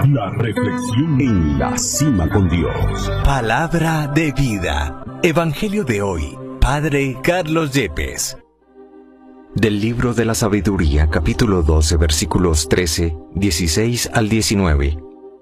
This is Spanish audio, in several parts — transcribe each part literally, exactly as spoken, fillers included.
La reflexión en la cima con Dios. Palabra de vida. Evangelio de hoy. Padre Carlos Yepes. Del libro de la sabiduría, capítulo doce, versículos trece, dieciséis al diecinueve.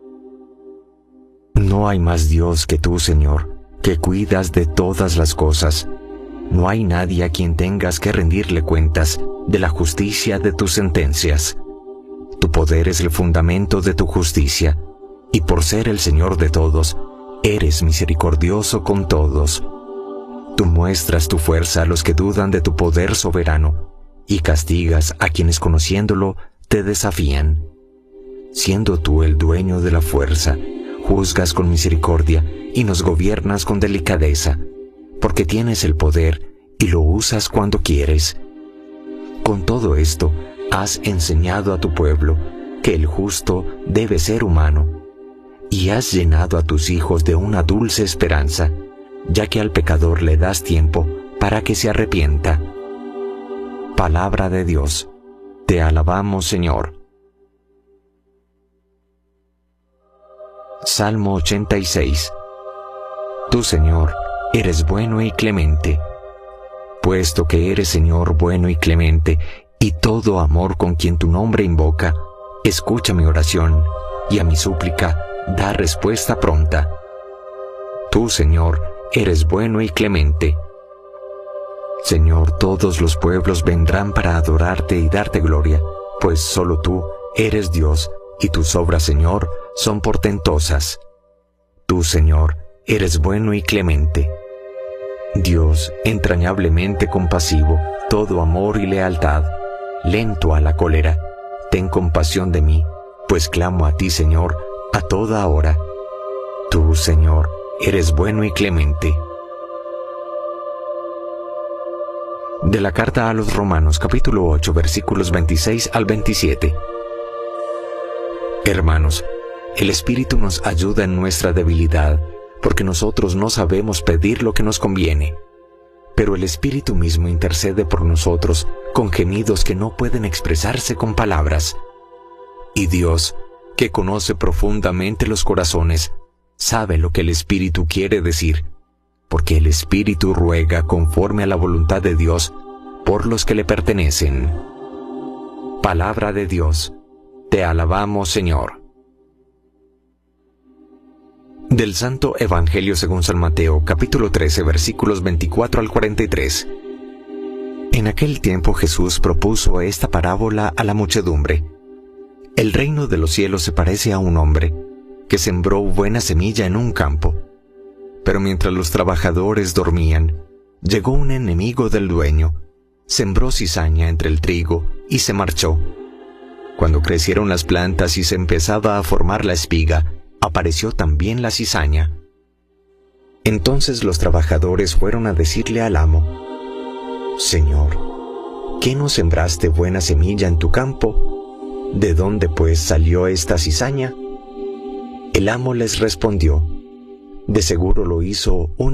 No hay más Dios que tú, Señor, que cuidas de todas las cosas. No hay nadie a quien tengas que rendirle cuentas de la justicia de tus sentencias. Tu poder es el fundamento de tu justicia, y por ser el Señor de todos, eres misericordioso con todos. Tú muestras tu fuerza a los que dudan de tu poder soberano, y castigas a quienes conociéndolo te desafían. Siendo tú el dueño de la fuerza, juzgas con misericordia y nos gobiernas con delicadeza, porque tienes el poder y lo usas cuando quieres. Con todo esto, has enseñado a tu pueblo que el justo debe ser humano, y has llenado a tus hijos de una dulce esperanza, ya que al pecador le das tiempo para que se arrepienta. Palabra de Dios. Te alabamos, Señor. Salmo ochenta y seis. Tú, Señor, eres bueno y clemente. Puesto que eres, Señor, bueno y clemente, y todo amor con quien tu nombre invoca, escucha mi oración, y a mi súplica da respuesta pronta. Tú, Señor, eres bueno y clemente. Señor, todos los pueblos vendrán para adorarte y darte gloria, pues solo tú eres Dios, y tus obras, Señor, son portentosas. Tú, Señor, eres bueno y clemente. Dios, entrañablemente compasivo, todo amor y lealtad, lento a la cólera, ten compasión de mí, pues clamo a ti, Señor, a toda hora. Tú, Señor, eres bueno y clemente. De la carta a los Romanos, capítulo ocho, versículos veintiséis al veintisiete. Hermanos, el Espíritu nos ayuda en nuestra debilidad, porque nosotros no sabemos pedir lo que nos conviene. Pero el Espíritu mismo intercede por nosotros con gemidos que no pueden expresarse con palabras. Y Dios, que conoce profundamente los corazones, sabe lo que el Espíritu quiere decir, porque el Espíritu ruega conforme a la voluntad de Dios por los que le pertenecen. Palabra de Dios. Te alabamos, Señor. Del Santo Evangelio según San Mateo, capítulo trece, versículos veinticuatro al cuarenta y tres. En aquel tiempo Jesús propuso esta parábola a la muchedumbre. El reino de los cielos se parece a un hombre que sembró buena semilla en un campo. Pero mientras los trabajadores dormían, llegó un enemigo del dueño, sembró cizaña entre el trigo y se marchó. Cuando crecieron las plantas y se empezaba a formar la espiga, apareció también la cizaña. Entonces los trabajadores fueron a decirle al amo: Señor, ¿qué no sembraste buena semilla en tu campo? ¿De dónde pues salió esta cizaña? El amo les respondió: De seguro lo hizo un